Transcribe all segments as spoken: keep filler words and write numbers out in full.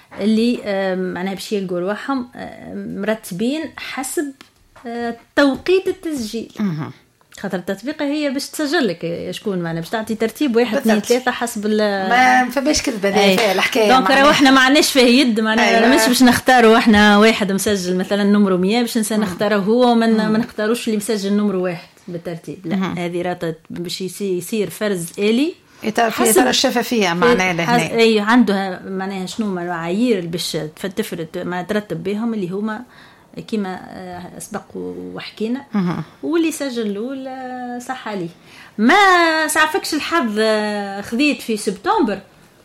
اللي معناها باش يلقوا رواحهم مرتبين حسب توقيت التسجيل. خاطر التطبيقه هي باش تسجل لك شكون معنا باش تعطي ترتيب واحد اثنين ثلاثه حسب ما فماش كذبه فيها الحكايه. دونك راهو احنا ما عندناش فيه يد معناها أيوة. مش باش نختاروا احنا واحد مسجل مثلا نمرو مية باش نسى نختاروا هو وما ما نختاروش اللي مسجل نمرو واحد بالترتيب. لا هذه راه باش يصير فرز آلي حسب الشفافيه معناها لهنا. اي عنده معناها شنو المعايير اللي باش تفرد ما ترتب بهم اللي هما كما سبق وحكينا. واللي سجل الاول صح عليه. ما سعفكش الحظ خذيت في سبتمبر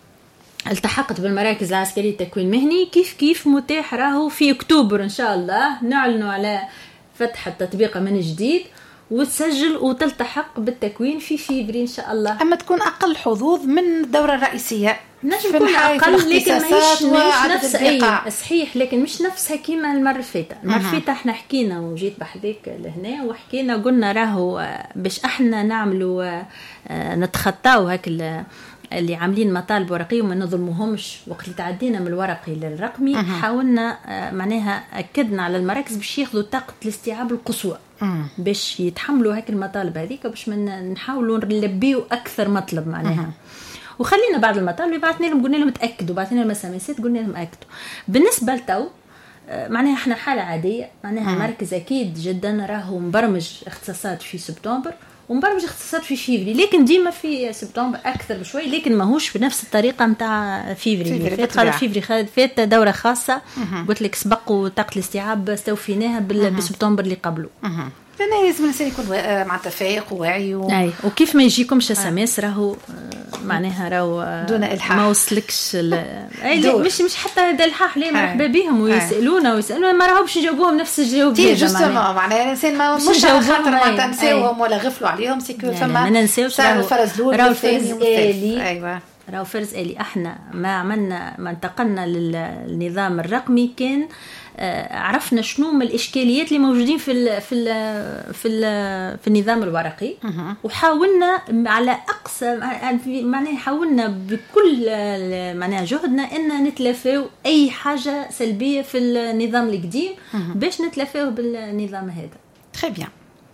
التحقت بالمراكز العسكريه التكوين المهني كيف كيف متاح راهو في اكتوبر ان شاء الله نعلنوا على فتح التطبيق من جديد وتسجل وتلتحق بالتكوين في فيفري ان شاء الله. اما تكون اقل حظوظ من الدوره الرئيسيه نجم تكون اقل لكن مش نفس اي صحيح لكن مش نفسها كيما المره اللي فاتت. المره اللي فاتت احنا حكينا وجيت بحذاك لهنا وحكينا قلنا راهو باش احنا نعملوا نتخطاو هاك اللي عاملين مطالب ورقيه وما نظلموهمش وقت اللي تعدينا من الورقي للرقمي. حاولنا معناها اكدنا على المراكز باش ياخذوا طاقه الاستيعاب القصوى باش يتحملوا هاك المطالب هذيك باش نحاولوا نلبيو اكثر مطلب معناها. وخلينا بعض المطالب بعثنا لهم قلنا لهم تاكدوا بعثنا لهم مسامسات قلنا لهم اكدوا. بالنسبه لتو معناها احنا حاله عاديه معناها المركز اكيد جدا راهو مبرمج اختصاصات في سبتمبر ومبرمج اختصاصات في فيفري لكن ديما في سبتمبر اكثر بشوي لكن ماهوش بنفس الطريقه نتاع فيفري. فات خاطر فيفري فات دوره خاصه قلت لك سبقوا طاقه الاستيعاب استوفيناها بسبتمبر اللي قبله. لأن لازم الإنسان يكون مع تفايق ووعي و... أي وكيف ما يجيكمش اس ام اس راهو معناها راهو دون إلحاح ما وصلكش ال... أي مش مش حتى هذا الحاح ليه مرحبا بهم ويسألونا ويسألونا ما راهوش يجاوبوهم نفس الجواب تي جوستومون معناها الإنسان ما مش خاطر ما تنساوهم ولا غفلوا عليهم سيكو فما ما ننساوش راهو الفرز الأول راهو فرز آلي. أيوة راهو فرز آلي. احنا ما عملنا ما انتقلنا للنظام الرقمي كان عرفنا شنو من الاشكاليات اللي موجودين في ال في ال في ال في النظام الورقي وحاولنا على اقصى معناها حاولنا بكل معناها جهدنا ان نتلافاو اي حاجه سلبيه في النظام القديم باش نتلافاو بالنظام هذا. تري بيان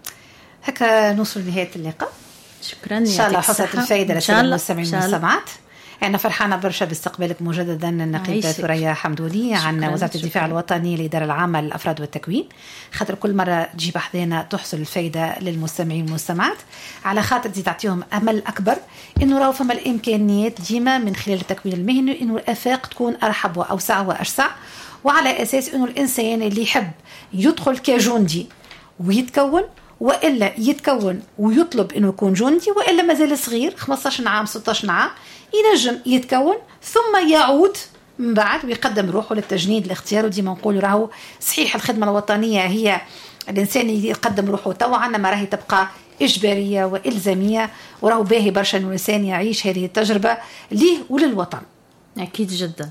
هكا نوصل لنهايه اللقاء. شكرا ان شاء الله حصلت الفائده للمستمعين والمستمعات. أنا فرحانة برشا باستقبالك مجددا النقيبة ثريا حمدوني عن وزارة الدفاع الوطني الإدارة العامة للأفراد والتكوين خاطر كل مرة تجي بحذنا تحصل الفايدة للمستمعين والمستمعات على خاطر دي تعطيهم أمل أكبر إنه راهو فما الإمكانيات ديما من خلال التكوين المهني إنه الآفاق تكون أرحب وأوسع وأشسع وعلى أساس إنه الإنسان اللي يحب يدخل كجندي ويتكون وإلا يتكون ويطلب إنه يكون جندي وإلا مازال صغير خمسة عشر عام ستة عشر عام ينجم يتكون ثم يعود من بعد ويقدم روحه للتجنيد الاختيار. وديما نقول راهو صحيح الخدمة الوطنية هي الإنسان يقدم روحه طوعا ما راهي تبقى إجبارية وإلزامية وراهو باهي برشا إنه الإنسان يعيش هذه التجربة ليه وللوطن. أكيد جدا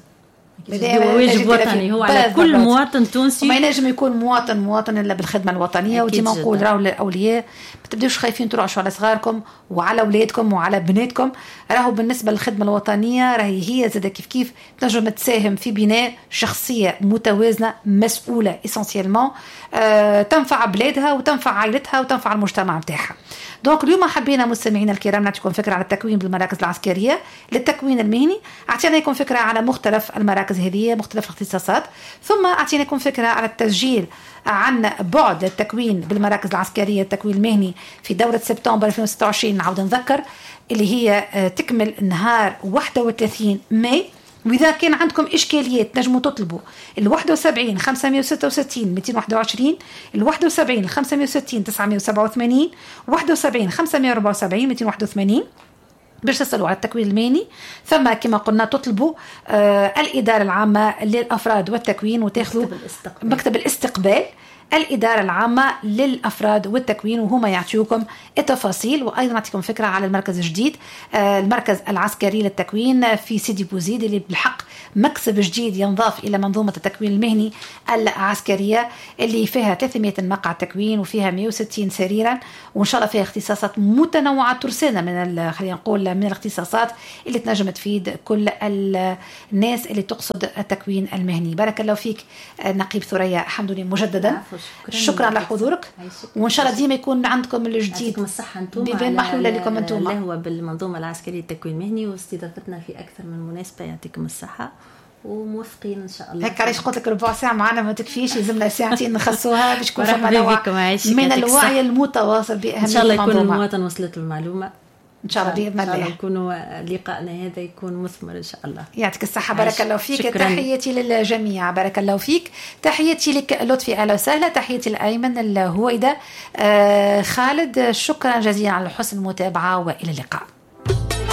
هو واجب وطني هو على كل مواطن تونسي. ما ينجم يكون مواطن مواطن إلا بالخدمة الوطنية. وديما نقول راهو للأولياء ما تبدوش خايفين ترعشوا على صغاركم وعلى أولادكم وعلى بناتكم. راهو بالنسبة للخدمة الوطنية راهي هي زادة كيف كيف تنجم تساهم في بناء شخصية متوازنة مسؤولة إسانسيالمون آه تنفع بلادها وتنفع عائلتها وتنفع المجتمع بتاعها. دونك اليوم حبينا مستمعينا الكرام نعطيكم فكرة على التكوين بالمراكز العسكرية للتكوين المهني. أعطيناكم فكرة على مختلف المراكز هذه مختلف الاختصاصات ثم أعطيناكم فكرة على التسجيل عن بعد التكوين بالمراكز العسكرية التكوين المهني في دورة سبتمبر ألفين وستة وعشرين. نعود نذكر اللي هي تكمل نهار واحد وثلاثين ماي. وإذا كان عندكم إشكاليات نجموا تطلبوا الواحد وسبعين خمسمائة وستة وستين مئتين وواحد وعشرين الواحد وسبعين خمسمائة وستين تسعمائة وسبعة وثمانين واحد وسبعين خمسمائة وأربعة وسبعين مئتين وواحد وثمانين باش تسألوا على التكوين المهني. ثم كما قلنا تطلبوا آه الإدارة العامة للأفراد والتكوين وتاخذوا مكتب الاستقبال الإدارة العامة للأفراد والتكوين، وهما يعطيوكم التفاصيل. وأيضا نعطيكم فكرة على المركز الجديد، المركز العسكري للتكوين في سيدي بوزيد، اللي بالحق مكسب جديد ينضاف إلى منظومة التكوين المهني العسكرية، اللي فيها ثلاثمائة مقعد تكوين وفيها مئة وستين سريرا، وإن شاء الله فيها اختصاصات متنوعة ترسانة من خلينا نقول من الاختصاصات اللي تنجم تفيد كل الناس اللي تقصد التكوين المهني. بارك الله فيك نقيب ثريا حمدوني مجددا، شكرا, شكرا لحضورك، وإن شاء الله ديما يكون عندكم الجديد. يعطيكم الصحة انتم بين محلولة لكم انتم اللي هو بالمنظومة العسكرية للتكوين المهني، واستضافتنا في أكثر من مناسبة. يعطيكم الصحة وموفقين ان شاء الله. هيك علاش قلت لك ربع ساعه معنا ما تكفيش، لازمنا ساعتين نخصوها باش يكون فما نوع من الوعي المتواصل باهميه ان شاء الله يكون المواطن وصلت المعلومه ان شاء الله باذن الله، يكون لقائنا هذا يكون مثمر ان شاء الله. يعطيك الصحه، بارك الله فيك. شكراً. تحياتي للجميع، بارك الله فيك. تحياتي لك لطفي، اهلا وسهلا. تحياتي لايمن الهويده. آه خالد، شكرا جزيلا على حسن المتابعه والى اللقاء.